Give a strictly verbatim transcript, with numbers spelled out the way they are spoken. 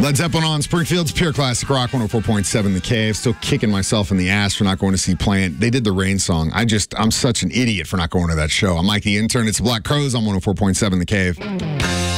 Led Zeppelin on Springfield's Pure Classic Rock one oh four point seven The Cave. Still kicking myself in the ass for not going to see Plant. They did the Rain song. I just, I'm such an idiot for not going to that show. I'm Mike the Intern. It's Black Crowes on one oh four point seven The Cave.